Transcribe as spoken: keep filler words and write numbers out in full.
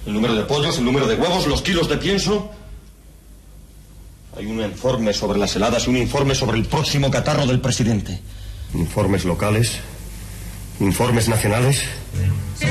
El número de pollos, el número de huevos, los kilos de pienso. Hay un informe sobre las heladas y un informe sobre el próximo catarro del presidente. Informes locales, informes nacionales.